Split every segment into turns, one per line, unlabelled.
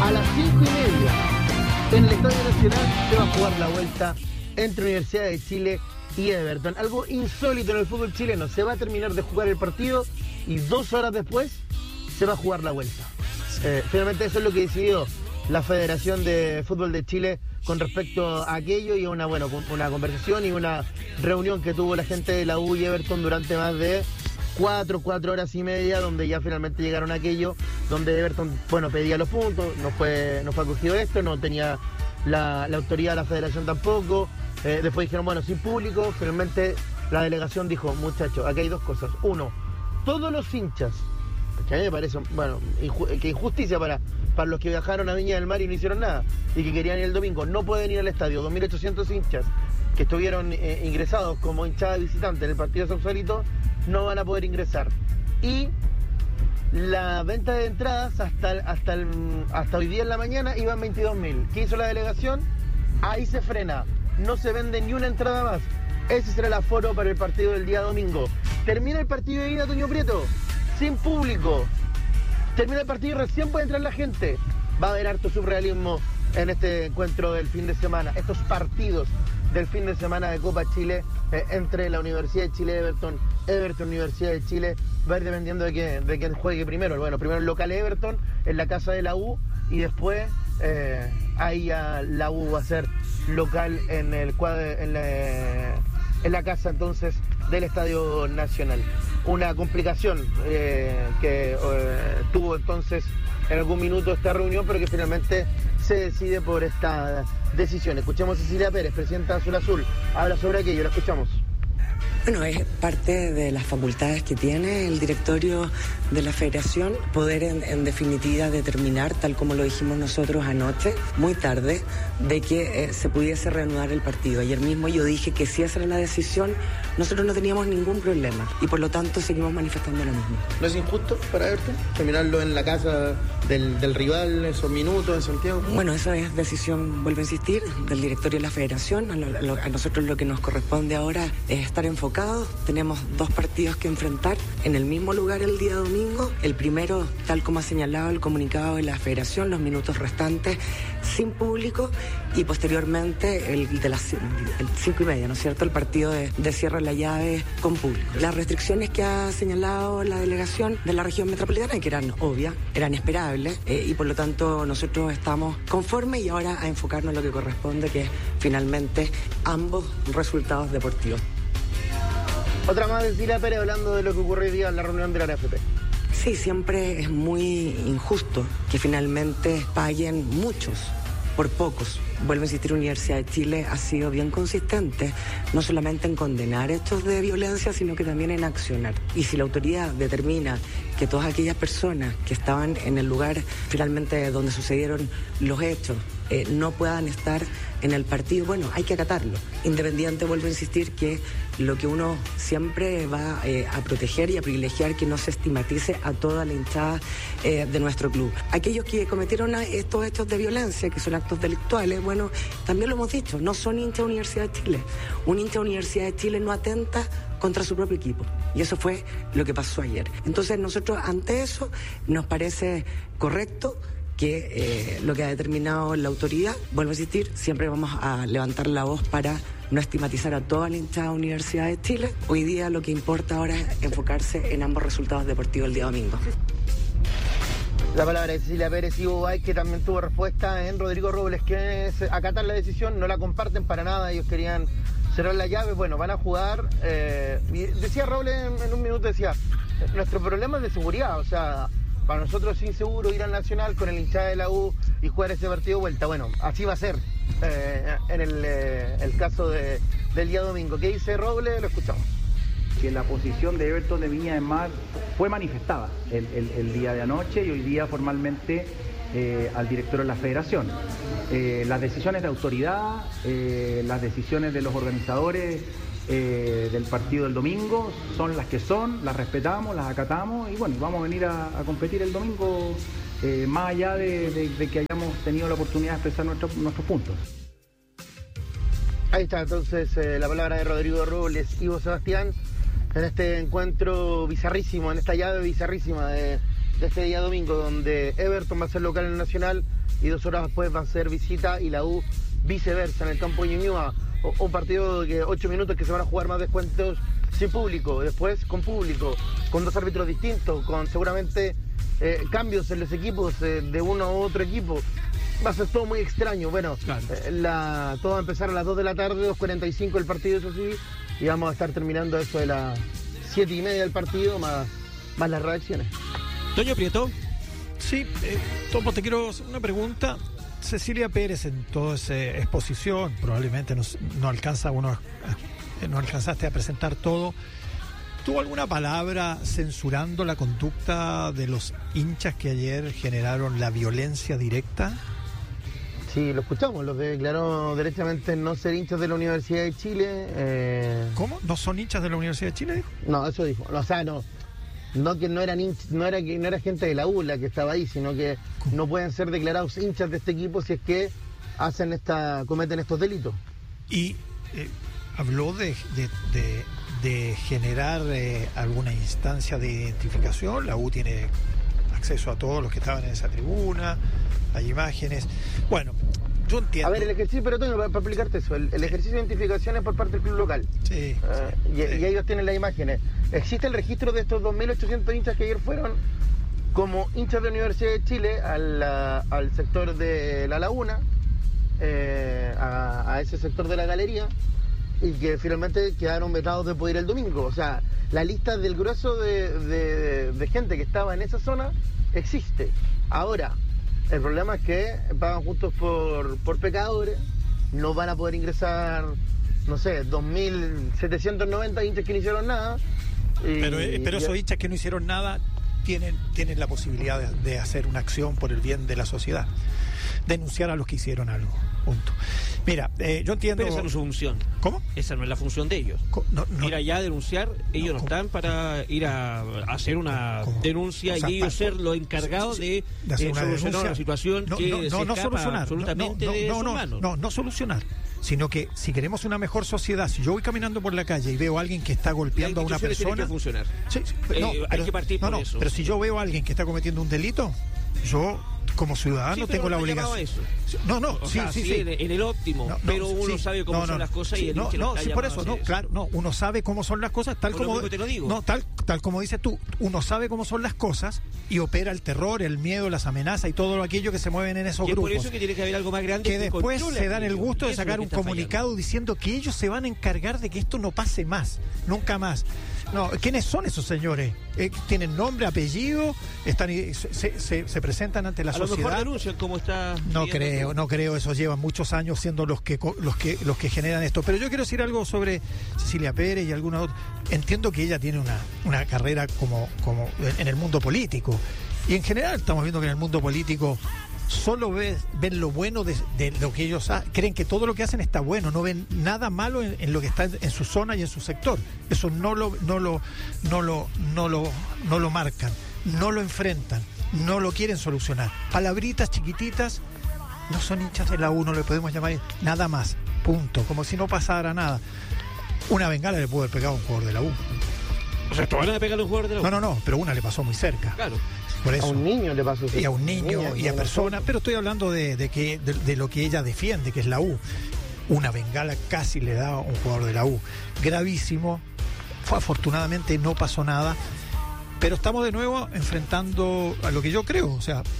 A las 5:30 en el Estadio Nacional se va a jugar la vuelta entre Universidad de Chile y Everton. Algo insólito en el fútbol chileno. Se va a terminar de jugar el partido y 2 horas después se va a jugar la vuelta. Finalmente eso es lo que decidió la Federación de Fútbol de Chile con respecto a aquello, y una conversación y una reunión que tuvo la gente de la U y Everton durante más de 4 horas y media, donde ya finalmente llegaron a aquello, donde Everton, pedía los puntos, no fue acogido esto, no tenía la autoridad de la Federación tampoco. Después dijeron, sin público. Finalmente la delegación dijo, muchachos, aquí hay 2 cosas. Uno, todos los hinchas, que a mí me parece, que injusticia para los que viajaron a Viña del Mar y no hicieron nada, y que querían ir el domingo, no pueden ir al estadio. 2.800 hinchas que estuvieron ingresados como hinchada visitante en el partido de Sausalito no van a poder ingresar. Y la venta de entradas hasta hoy día en la mañana iban 22.000. ¿Qué hizo la delegación? Ahí se frena. No se vende ni una entrada más. Ese será el aforo para el partido del día domingo. Termina el partido de ida, Toño Prieto, sin público. Termina el partido y recién puede entrar la gente. Va a haber harto surrealismo en este encuentro del fin de semana. Estos partidos del fin de semana de Copa Chile entre la Universidad de Chile y Everton Universidad de Chile. Va a ir dependiendo de quién juegue primero. Primero el local Everton en la casa de la U, y después ahí ya la U va a ser local en la casa entonces del Estadio Nacional. Una complicación que tuvo entonces en algún minuto esta reunión, pero que finalmente se decide por esta decisión. Escuchamos a Cecilia Pérez, presidenta de Azul Azul, habla sobre aquello, la escuchamos.
Bueno, es parte de las facultades que tiene el directorio de la Federación poder en definitiva determinar, tal como lo dijimos nosotros anoche, muy tarde, de que se pudiese reanudar el partido. Ayer mismo yo dije que si esa era la decisión, nosotros no teníamos ningún problema y por lo tanto seguimos manifestando lo mismo.
¿No es injusto para Everton terminarlo en la casa del rival esos minutos en Santiago?
Bueno, eso es decisión, vuelvo a insistir, del directorio de la Federación. A nosotros lo que nos corresponde ahora es estar enfocados. Tenemos 2 partidos que enfrentar en el mismo lugar el día domingo. El primero, tal como ha señalado el comunicado de la Federación, los minutos restantes sin público, y posteriormente el de las 5:30, ¿no es cierto?, el partido de cierre de la llave con público. Las restricciones que ha señalado la delegación de la región metropolitana, que eran obvias, eran esperables, y por lo tanto nosotros estamos conformes, y ahora a enfocarnos en lo que corresponde, que es finalmente ambos resultados deportivos.
Otra más de Cecilia Pérez hablando de lo que ocurrió hoy día en la reunión de la NFP.
Sí, siempre es muy injusto que finalmente paguen muchos por pocos. Vuelvo a insistir, Universidad de Chile ha sido bien consistente, no solamente en condenar hechos de violencia, sino que también en accionar. Y si la autoridad determina que todas aquellas personas que estaban en el lugar finalmente donde sucedieron los hechos no puedan estar en el partido, bueno, hay que acatarlo. Independiente, vuelvo a insistir, que lo que uno siempre va a proteger y a privilegiar, que no se estigmatice a toda la hinchada de nuestro club. Aquellos que cometieron estos hechos de violencia, que son actos delictuales, bueno, también lo hemos dicho, no son hinchas de Universidad de Chile. Un hincha de Universidad de Chile no atenta contra su propio equipo. Y eso fue lo que pasó ayer. Entonces nosotros ante eso nos parece correcto que lo que ha determinado la autoridad, vuelvo a insistir, siempre vamos a levantar la voz para no estigmatizar a toda la hinchada de Universidad de Chile. Hoy día lo que importa ahora es enfocarse en ambos resultados deportivos el día domingo.
La palabra de Cecilia Pérez y Hugo Bay, que también tuvo respuesta en Rodrigo Robles, que es acatar la decisión, no la comparten para nada. Ellos querían cerrar la llave, van a jugar. Decía Robles en un minuto, nuestro problema es de seguridad, para nosotros es inseguro ir al Nacional con el hinchada de la U y jugar ese partido de vuelta. Bueno, así va a ser en el caso del día domingo. ¿Qué dice Robles? Lo escuchamos.
Que la posición de Everton de Viña del Mar fue manifestada el día de anoche, y hoy día formalmente al director de la Federación. Las decisiones de autoridad, las decisiones de los organizadores del partido del domingo son las que son, las respetamos, las acatamos, y bueno, vamos a venir a competir el domingo más allá de que hayamos tenido la oportunidad de expresar nuestros puntos.
Ahí está entonces la palabra de Rodrigo Robles y Ivo Sebastián en este encuentro bizarrísimo, en esta llave bizarrísima de de este día domingo, donde Everton va a ser local en el Nacional y 2 horas después va a ser visita y la U viceversa en el campo de Ñuñoa. Un partido de 8 minutos que se van a jugar más descuentos sin público, después con público, con 2 árbitros distintos, con seguramente cambios en los equipos de uno a otro equipo. Va a ser todo muy extraño. Bueno, claro. Todo va a empezar a las 2 de la tarde, 2:45 el partido, eso sí, y vamos a estar terminando eso de las 7:30 del partido, más las reacciones.
Toño Prieto.
Sí, Topo, te quiero hacer una pregunta. Cecilia Pérez, en toda esa exposición, probablemente no alcanzaste a presentar todo. ¿Tuvo alguna palabra censurando la conducta de los hinchas que ayer generaron la violencia directa?
Sí, lo escuchamos, los declaró derechamente no ser hinchas de la Universidad de Chile.
¿Cómo? ¿No son hinchas de la Universidad de Chile?
No, eso dijo. O sea, no que no eran hinchas, no era gente de la U la que estaba ahí, sino que no pueden ser declarados hinchas de este equipo si es que cometen estos delitos.
Y habló de generar alguna instancia de identificación. La U tiene acceso a todos los que estaban en esa tribuna, hay imágenes. Bueno, yo entiendo.
A ver, el ejercicio, pero Toño, para explicarte eso, el ejercicio de identificación es por parte del club local.
Sí.
Y ellos tienen las imágenes. Existe el registro de estos 2.800 hinchas que ayer fueron como hinchas de la Universidad de Chile al sector de La Laguna, a ese sector de la galería, y que finalmente quedaron vetados de poder ir el domingo. O sea, la lista del grueso de gente que estaba en esa zona existe. Ahora, el problema es que pagan justos por pecadores, no van a poder ingresar, no sé, 2.790 hinchas que no hicieron nada.
Pero esos hinchas que no hicieron nada tienen la posibilidad de hacer una acción por el bien de la sociedad, denunciar a los que hicieron algo, punto. Mira, yo entiendo...
Pero esa no es su función.
¿Cómo?
Esa no es la función de ellos. Ir allá a denunciar, ellos no están para ir a hacer una denuncia, o sea, y ellos ser los encargados de solucionar una situación que se escapa absolutamente de sus manos.
No solucionar, sino que si queremos una mejor sociedad, si yo voy caminando por la calle y veo a alguien que está golpeando a una persona...
Tiene que funcionar.
Sí,
hay que partir por eso.
Pero si yo veo a alguien que está cometiendo un delito, yo... como ciudadano tengo la obligación.
Sí. En el óptimo, pero uno sabe cómo son las cosas y el hincha no está
por eso, uno sabe cómo son las cosas, tal como
te lo digo.
No, tal como dices tú, uno sabe cómo son las cosas y opera el terror, el miedo, las amenazas y todo aquello que se mueven en esos grupos.
Por eso que tiene que haber algo más grande
que después se dan el gusto de sacar un comunicado diciendo que ellos se van a encargar de que esto no pase más, nunca más. No, ¿quiénes son esos señores? ¿Tienen nombre, apellido? Se presentan ante la sociedad.
A lo mejor denuncian cómo está.
No creo, esos llevan muchos años siendo los que generan esto. Pero yo quiero decir algo sobre Cecilia Pérez y alguna otra. Entiendo que ella tiene una carrera como en el mundo político. Y en general estamos viendo que en el mundo político solo ven lo bueno de lo que ellos creen que todo lo que hacen está bueno, no ven nada malo en lo que está en su zona y en su sector. Eso no lo marcan, no lo enfrentan, no lo quieren solucionar. Palabritas chiquititas, no son hinchas de la U, no le podemos llamar nada más, punto, como si no pasara nada. Una bengala le pudo haber pegado a un jugador de la U.
O sea, ¿van a pegarle a un jugador de la U?
No, pero una le pasó muy cerca.
Claro.
Por eso.
A un niño le pasó eso.
Y a un niño y a personas, pero estoy hablando de lo que ella defiende, que es la U. Una bengala casi le da a un jugador de la U. Gravísimo. Afortunadamente no pasó nada. Pero estamos de nuevo enfrentando a lo que yo creo, o sea,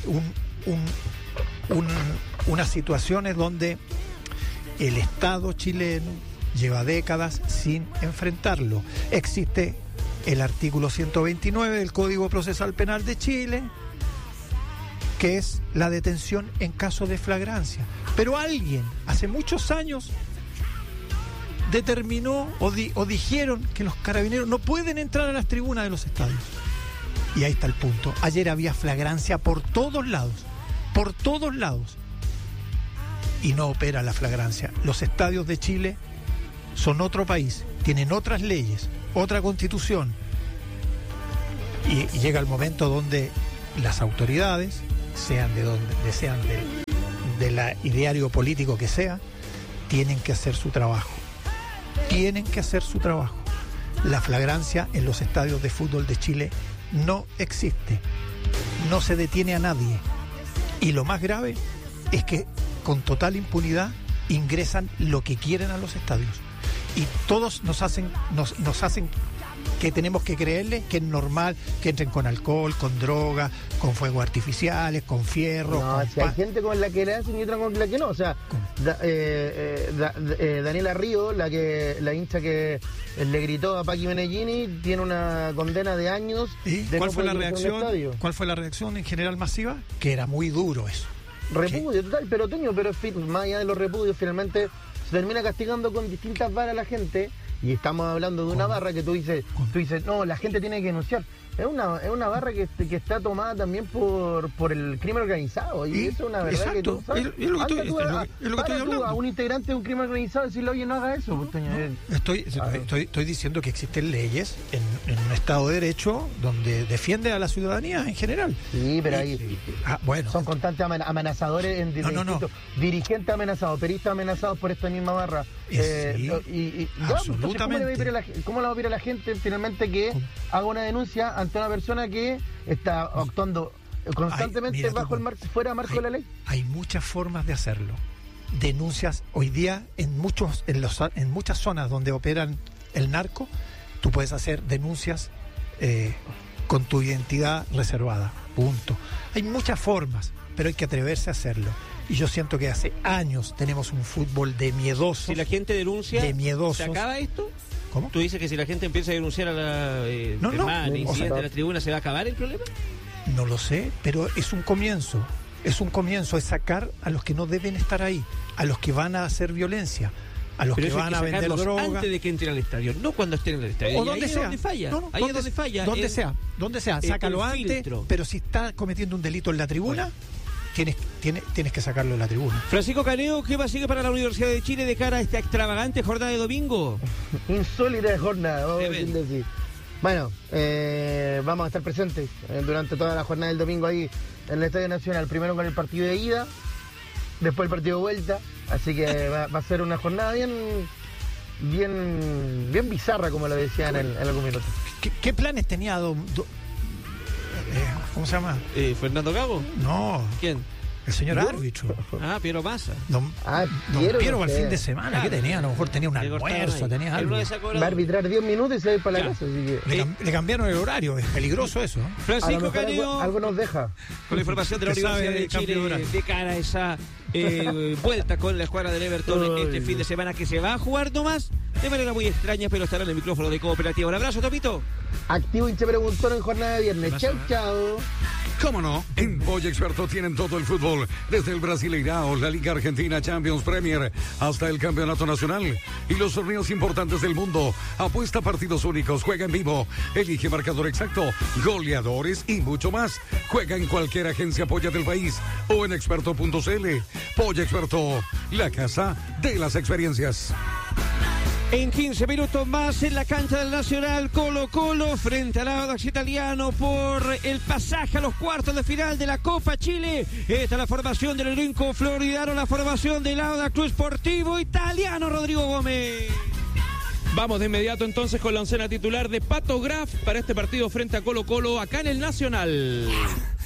unas situaciones donde el Estado chileno lleva décadas sin enfrentarlo. Existe el artículo 129 del Código Procesal Penal de Chile, que es la detención en caso de flagrancia. Pero alguien, hace muchos años, determinó o dijeron que los carabineros no pueden entrar a las tribunas de los estadios. Y ahí está el punto. Ayer había flagrancia por todos lados. Y no opera la flagrancia. Los estadios de Chile son otro país, tienen otras leyes, otra constitución, y llega el momento donde las autoridades, sean de donde sean, del ideario político que sea, tienen que hacer su trabajo. La flagrancia en los estadios de fútbol de Chile no existe. no se detiene a nadie. Y lo más grave es que con total impunidad ingresan lo que quieren a los estadios. Y todos nos hacen que tenemos que creerle que es normal que entren con alcohol, con droga, con fuegos artificiales, con fierro.
No, si hay gente con la que le hacen y otra con la que no. O sea, Daniela Río, la hincha que le gritó a Paqui Menellini, tiene una condena de años.
¿Y cuál fue la reacción? ¿Cuál fue la reacción en general masiva? Que era muy duro eso.
Repudio total, pero Toño, pero más allá de los repudios, finalmente se termina castigando con distintas varas a la gente. Y estamos hablando de una barra que tú dices, no, la gente tiene que denunciar. Es una barra que está tomada también por el crimen organizado. Y eso es una verdad. Exacto. Que tú sabes. Es lo que estoy hablando. A un integrante de un crimen organizado decirle, oye, no haga eso.
No, estoy diciendo que existen leyes en un Estado de Derecho donde defiende a la ciudadanía en general.
Sí, pero ahí
bueno.
Son constantes amenazadores en dirigentes amenazados, periodistas amenazados por esta misma barra.
Absolutamente.
¿Cómo le va a pedir a la gente finalmente que haga una denuncia ante una persona que está actuando constantemente fuera marco de la ley?
Hay muchas formas de hacerlo. Denuncias hoy día en muchas zonas donde operan el narco, tú puedes hacer denuncias con tu identidad reservada. Punto. Hay muchas formas, pero hay que atreverse a hacerlo. Y yo siento que hace años tenemos un fútbol de miedosos.
Si la gente denuncia,
¿se
acaba esto?
¿Cómo?
¿Tú dices que si la gente empieza a denunciar a la incidente de la tribuna, se va a acabar el problema?
No lo sé, pero es un comienzo. Es sacar a los que no deben estar ahí, a los que van a hacer violencia, a los que van a vender droga.
Antes de que entren al estadio, no cuando estén en el estadio.
O donde sea.
Ahí es donde falla.
Donde sea, sácalo antes, pero si está cometiendo un delito en la tribuna, tienes que sacarlo de la tribuna.
Francisco Caneo, ¿qué va a seguir para la Universidad de Chile de cara a esta extravagante jornada de domingo?
Insólita jornada, vamos a decir. Bueno, vamos a estar presentes durante toda la jornada del domingo ahí en el Estadio Nacional. Primero con el partido de ida, después el partido de vuelta. Así que va a ser una jornada bien bizarra, como lo decían en algún minuto.
¿Qué planes tenía ¿cómo se llama?
¿Fernando Gago?
No.
¿Quién?
El señor árbitro.
Piero Massa.
Piero al fin de semana. ¿Qué tenía? A lo mejor tenía un almuerzo, tenía algo.
Va a arbitrar 10 minutos y se va a ir para la casa. Así que...
le cambiaron el horario. Es peligroso eso.
Francisco Caneo.
Algo nos deja.
Con la información de la Universidad de Chile de cara a esa vuelta con la escuadra del Everton este fin de semana que se va a jugar nomás de manera muy extraña, pero estará en el micrófono de Cooperativa. Un abrazo, Topito.
Activo hincha preguntón en jornada de viernes. Chau.
¿Cómo no? En Polla Experto tienen todo el fútbol, desde el Brasileirao, la Liga Argentina, Champions, Premier, hasta el Campeonato Nacional y los torneos importantes del mundo. Apuesta partidos únicos, juega en vivo, elige marcador exacto, goleadores y mucho más. Juega en cualquier agencia Polla del país o en experto.cl. Polla Experto, la casa de las experiencias.
En 15 minutos más en la cancha del Nacional, Colo-Colo frente al Audax Italiano por el pasaje a los cuartos de final de la Copa Chile. Esta es la formación del elenco floridano, la formación del Audax Club Sportivo Italiano. Rodrigo Gómez.
Vamos de inmediato entonces con la oncena titular de Pato Graf para este partido frente a Colo-Colo acá en el Nacional.